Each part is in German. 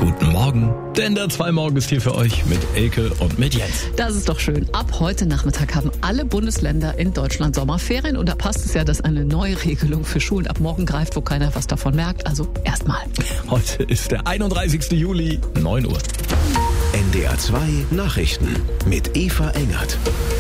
Guten Morgen, denn der 2 Morgen ist hier für euch mit Elke und mit Jens. Das ist doch schön. Ab heute Nachmittag haben alle Bundesländer in Deutschland Sommerferien und da passt es ja, dass eine neue Regelung für Schulen ab morgen greift, wo keiner was davon merkt. Also erstmal. Heute ist der 31. Juli, 9 Uhr. NDR 2 Nachrichten mit Eva Engert.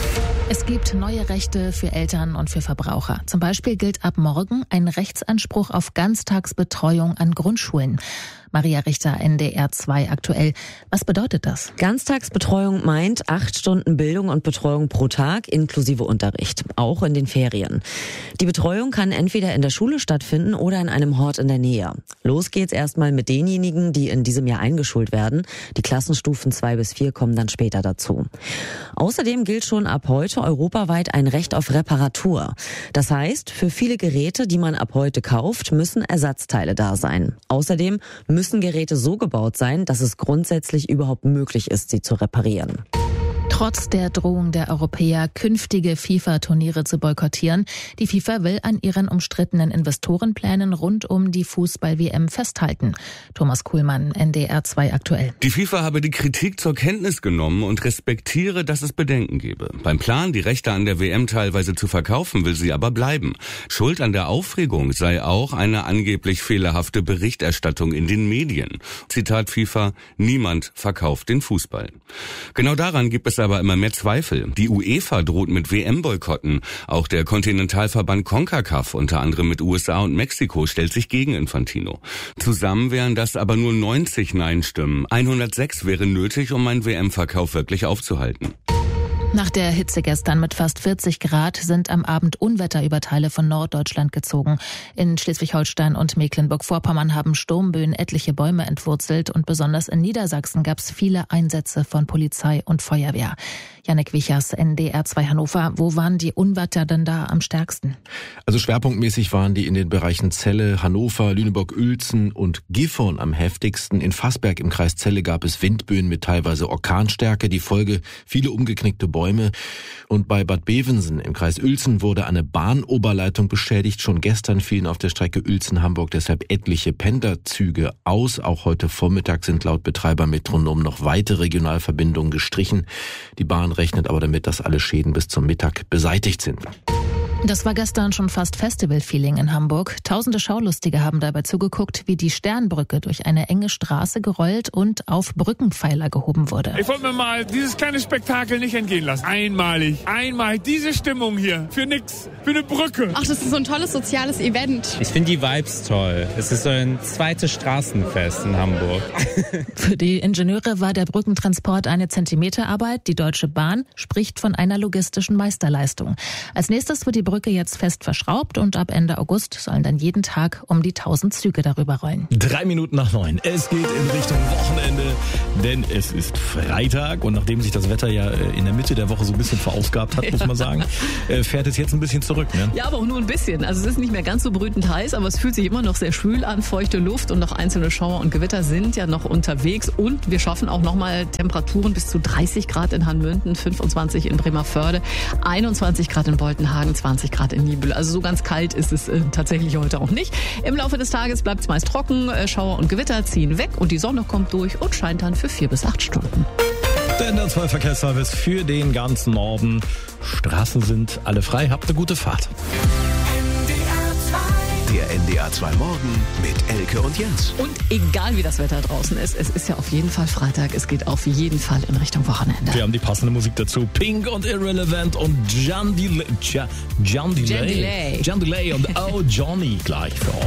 Es gibt neue Rechte für Eltern und für Verbraucher. Zum Beispiel gilt ab morgen ein Rechtsanspruch auf Ganztagsbetreuung an Grundschulen. Maria Richter, NDR 2 aktuell. Was bedeutet das? Ganztagsbetreuung meint 8 Stunden Bildung und Betreuung pro Tag inklusive Unterricht, auch in den Ferien. Die Betreuung kann entweder in der Schule stattfinden oder in einem Hort in der Nähe. Los geht's erstmal mit denjenigen, die in diesem Jahr eingeschult werden. Die Klassenstufen 2 bis 4 kommen dann später dazu. Außerdem gilt schon ab heute europaweit ein Recht auf Reparatur. Das heißt, für viele Geräte, die man ab heute kauft, müssen Ersatzteile da sein. Außerdem müssen Geräte so gebaut sein, dass es grundsätzlich überhaupt möglich ist, sie zu reparieren. Trotz der Drohung der Europäer, künftige FIFA-Turniere zu boykottieren, die FIFA will an ihren umstrittenen Investorenplänen rund um die Fußball-WM festhalten. Thomas Kuhlmann, NDR 2 aktuell. Die FIFA habe die Kritik zur Kenntnis genommen und respektiere, dass es Bedenken gebe. Beim Plan, die Rechte an der WM teilweise zu verkaufen, will sie aber bleiben. Schuld an der Aufregung sei auch eine angeblich fehlerhafte Berichterstattung in den Medien. Zitat FIFA, niemand verkauft den Fußball. Genau daran gibt es aber immer mehr Zweifel. Die UEFA droht mit WM-Boykotten. Auch der Kontinentalverband CONCACAF, unter anderem mit USA und Mexiko, stellt sich gegen Infantino. Zusammen wären das aber nur 90 Nein-Stimmen. 106 wären nötig, um einen WM-Verkauf wirklich aufzuhalten. Nach der Hitze gestern mit fast 40 Grad sind am Abend Unwetter über Teile von Norddeutschland gezogen. In Schleswig-Holstein und Mecklenburg-Vorpommern haben Sturmböen etliche Bäume entwurzelt und besonders in Niedersachsen gab es viele Einsätze von Polizei und Feuerwehr. Jannik Wichers, NDR 2 Hannover. Wo waren die Unwetter denn da am stärksten? Also schwerpunktmäßig waren die in den Bereichen Celle, Hannover, Lüneburg-Uelzen und Gifhorn am heftigsten. In Fassberg im Kreis Celle gab es Windböen mit teilweise Orkanstärke. Die Folge viele umgeknickte Bäume. Und bei Bad Bevensen im Kreis Uelzen wurde eine Bahnoberleitung beschädigt. Schon gestern fielen auf der Strecke Uelzen-Hamburg deshalb etliche Pendlerzüge aus. Auch heute Vormittag sind laut Betreiber Metronom noch weitere Regionalverbindungen gestrichen. Die Bahn rechnet aber damit, dass alle Schäden bis zum Mittag beseitigt sind. Das war gestern schon fast Festival-Feeling in Hamburg. Tausende Schaulustige haben dabei zugeguckt, wie die Sternbrücke durch eine enge Straße gerollt und auf Brückenpfeiler gehoben wurde. Ich wollte mir mal dieses kleine Spektakel nicht entgehen lassen. Einmalig diese Stimmung hier. Für nix, für eine Brücke. Ach, das ist so ein tolles soziales Event. Ich finde die Vibes toll. Es ist so ein zweites Straßenfest in Hamburg. Für die Ingenieure war der Brückentransport eine Zentimeterarbeit. Die Deutsche Bahn spricht von einer logistischen Meisterleistung. Als nächstes wird die Brücke jetzt fest verschraubt und ab Ende August sollen dann jeden Tag um die 1000 Züge darüber rollen. 3 Minuten nach 9. Es geht in Richtung Wochenende, denn es ist Freitag und nachdem sich das Wetter ja in der Mitte der Woche so ein bisschen verausgabt hat, muss man sagen, fährt es jetzt ein bisschen zurück. Ne? Ja, aber auch nur ein bisschen. Also es ist nicht mehr ganz so brütend heiß, aber es fühlt sich immer noch sehr schwül an. Feuchte Luft und noch einzelne Schauer und Gewitter sind ja noch unterwegs und wir schaffen auch nochmal Temperaturen bis zu 30 Grad in Hanmünden, 25 in Bremervörde, 21 Grad in Boltenhagen, 20 Grad in Niebüll. Also so ganz kalt ist es tatsächlich heute auch nicht. Im Laufe des Tages bleibt es meist trocken, Schauer und Gewitter ziehen weg und die Sonne kommt durch und scheint dann für 4 bis 8 Stunden. Der NDR 2 Verkehrsservice für den ganzen Norden. Straßen sind alle frei. Habt eine gute Fahrt. Der NDR 2 Morgen mit Elke und Jens. Und egal wie das Wetter draußen ist, es ist ja auf jeden Fall Freitag. Es geht auf jeden Fall in Richtung Wochenende. Wir haben die passende Musik dazu. Pink und Irrelevant und John Delay und Oh Johnny gleich für euch.